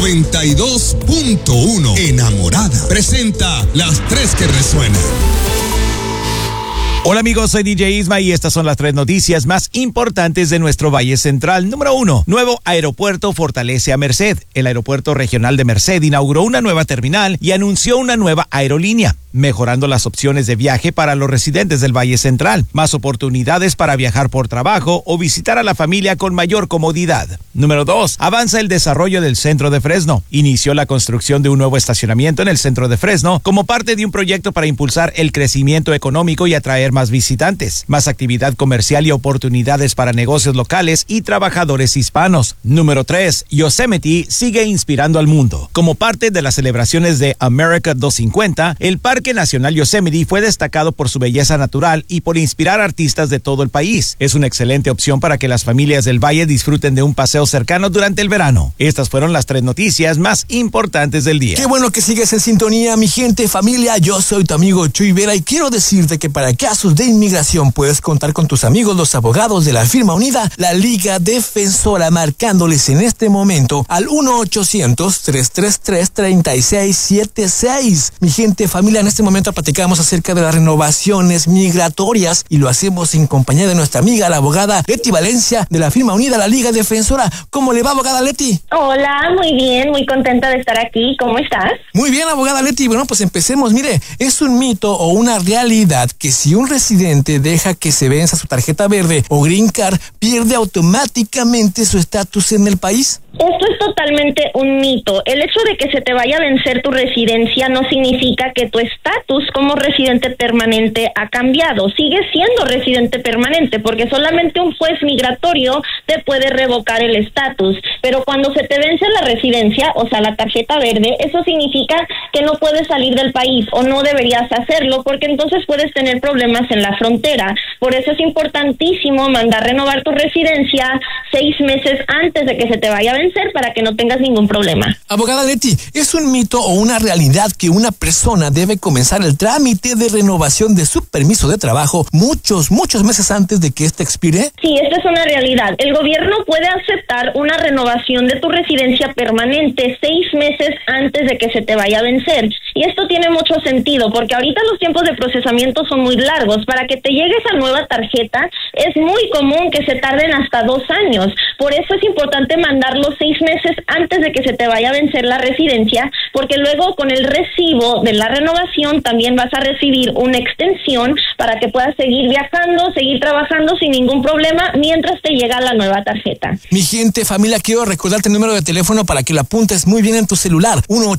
92.1 Enamorada presenta las tres que resuenan. Hola amigos, soy DJ Isma y estas son las tres noticias más importantes de nuestro Valle Central. Número 1, nuevo aeropuerto fortalece a Merced. El aeropuerto regional de Merced inauguró una nueva terminal y anunció una nueva aerolínea, mejorando las opciones de viaje para los residentes del Valle Central. Más oportunidades para viajar por trabajo o visitar a la familia con mayor comodidad. Número 2, avanza el desarrollo del centro de Fresno. Inició la construcción de un nuevo estacionamiento en el centro de Fresno como parte de un proyecto para impulsar el crecimiento económico y atraer más visitantes, más actividad comercial y oportunidades para negocios locales y trabajadores hispanos. Número 3, Yosemite sigue inspirando al mundo. Como parte de las celebraciones de America 250, el Parque Nacional Yosemite fue destacado por su belleza natural y por inspirar artistas de todo el país. Es una excelente opción para que las familias del Valle disfruten de un paseo cercano durante el verano. Estas fueron las tres noticias más importantes del día. Qué bueno que sigues en sintonía, mi gente, familia. Yo soy tu amigo Chuy Vera y quiero decirte que para casos de inmigración puedes contar con tus amigos los abogados de la firma unida, la Liga Defensora, marcándoles en este momento al 1-800-333-3676. Mi gente, familia, en este momento platicamos acerca de las renovaciones migratorias y lo hacemos en compañía de nuestra amiga, la abogada Leti Valencia de la firma unida, la Liga Defensora. ¿Cómo le va, abogada Leti? Hola, muy bien, muy contenta de estar aquí. ¿Cómo estás? Muy bien, abogada Leti. Bueno, pues empecemos. Mire, es un mito o una realidad que si un residente deja que se venza su tarjeta verde o green card, pierde automáticamente su estatus en el país. Esto es totalmente un mito. El hecho de que se te vaya a vencer tu residencia no significa que tu estatus como residente permanente ha cambiado. Sigues siendo residente permanente porque solamente un juez migratorio te puede revocar el estatus. Pero cuando se te vence la residencia, o sea, la tarjeta verde, eso significa que no puedes salir del país o no deberías hacerlo porque entonces puedes tener problemas en la frontera. Por eso es importantísimo mandar renovar tu residencia 6 meses antes de que se te vaya a vencer para que no tengas ningún problema. Abogada Leti, ¿es un mito o una realidad que una persona debe comenzar el trámite de renovación de su permiso de trabajo muchos meses antes de que este expire? Sí, esta es una realidad. El gobierno puede aceptar una renovación de tu residencia permanente 6 meses antes de que se te vaya a vencer. Y esto tiene mucho sentido porque ahorita los tiempos de procesamiento son muy largos. Para que te llegue esa nueva tarjeta es muy común que se tarden hasta 2 años. Por eso es importante mandarlo 6 meses antes de que se te vaya a vencer la residencia, porque luego con el recibo de la renovación también vas a recibir una extensión para que puedas seguir viajando, seguir trabajando sin ningún problema mientras te llega la nueva tarjeta. Mi gente, familia, quiero recordarte el número de teléfono para que lo apuntes muy bien en tu celular.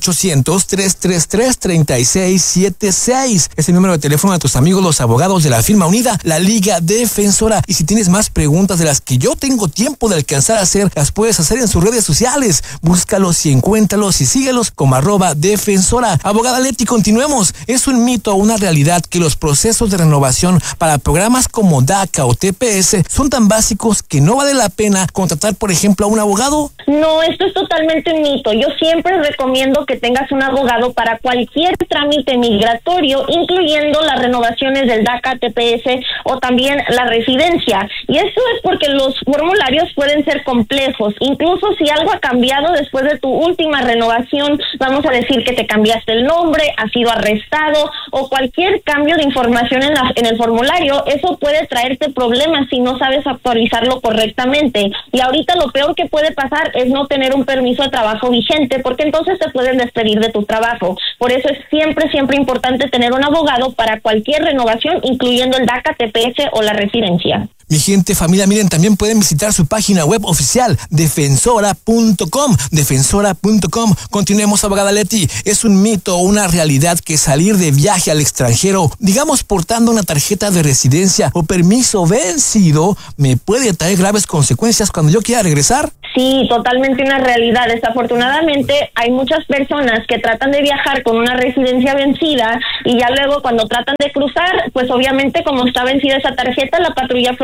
1-800-333-3676. Es el número de teléfono de tus amigos, los abogados de la firma unida, la Liga Defensora. Y si tienes más preguntas de las que yo tengo tiempo de alcanzar a hacer, las puedes hacer en sus redes sociales. Búscalos y encuéntralos y síguelos como @defensora. Abogada Leti, continuemos. ¿Es un mito o una realidad que los procesos de renovación para programas como DACA o TPS son tan básicos que no vale la pena contratar, por ejemplo, a un abogado? No, esto es totalmente un mito. Yo siempre recomiendo que tengas un abogado para cualquier trámite migratorio, incluyendo las renovaciones del DACA, TPS o también la residencia. Y esto es porque los formularios pueden ser complejos. Incluso si algo ha cambiado después de tu última renovación, vamos a decir que te cambiaste el nombre, has sido arrestado o cualquier cambio de información en el formulario, eso puede traerte problemas si no sabes actualizarlo correctamente. Y ahorita lo peor que puede pasar es no tener un permiso de trabajo vigente, porque entonces te pueden despedir de tu trabajo. Por eso es siempre importante tener un abogado para cualquier renovación, incluyendo el DACA, TPS o la residencia. Mi gente, familia, miren, también pueden visitar su página web oficial, defensora.com, defensora.com. Continuemos, abogada Leti. ¿Es un mito o una realidad que salir de viaje al extranjero, digamos portando una tarjeta de residencia o permiso vencido, me puede traer graves consecuencias cuando yo quiera regresar? Sí, totalmente una realidad. Desafortunadamente hay muchas personas que tratan de viajar con una residencia vencida y ya luego cuando tratan de cruzar, pues obviamente como está vencida esa tarjeta, la patrulla fronteriza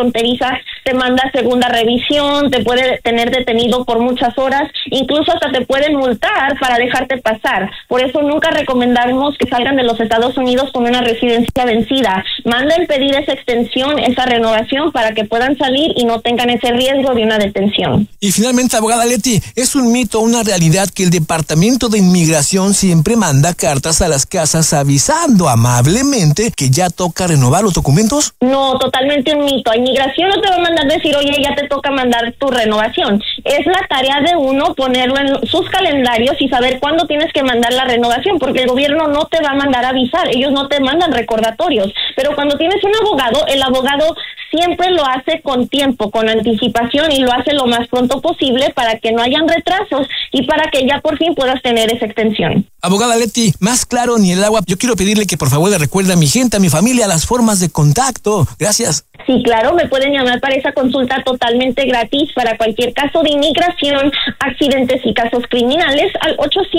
fronteriza te manda segunda revisión, te puede tener detenido por muchas horas, incluso hasta te pueden multar para dejarte pasar. Por eso nunca recomendamos que salgan de los Estados Unidos con una residencia vencida. Manden pedir esa extensión, esa renovación, para que puedan salir y no tengan ese riesgo de una detención. Y finalmente, abogada Leti, ¿es un mito o una realidad que el Departamento de Inmigración siempre manda cartas a las casas avisando amablemente que ya toca renovar los documentos? No, totalmente un mito. Inmigración no te va a mandar decir, oye, ya te toca mandar tu renovación. Es la tarea de uno ponerlo en sus calendarios y saber cuándo tienes que mandar la renovación, porque el gobierno no te va a mandar a avisar, ellos no te mandan recordatorios. Pero cuando tienes un abogado, el abogado siempre lo hace con tiempo, con anticipación, y lo hace lo más pronto posible para que no hayan retrasos y para que ya por fin puedas tener esa extensión. Abogada Leti, más claro ni el agua. Yo quiero pedirle que por favor le recuerde a mi gente, a mi familia, las formas de contacto. Gracias. Sí, claro, me pueden llamar para esa consulta totalmente gratis para cualquier caso de inmigración, accidentes y casos criminales al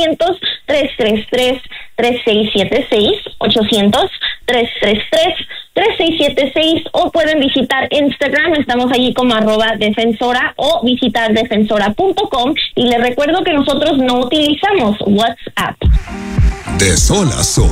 800-333-3676, 800-333-3676, o pueden visitar Instagram, estamos allí como @defensora, o visitar defensora.com, y les recuerdo que nosotros no utilizamos WhatsApp. De sol a sol.